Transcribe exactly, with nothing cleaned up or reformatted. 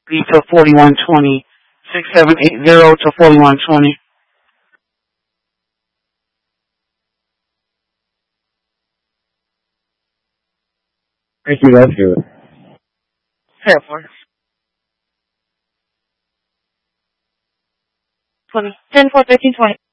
be to forty-one twenty. six seven eight zero to forty-one twenty. Thank you, that's good. Fair for twenty. ten four thirteen twenty.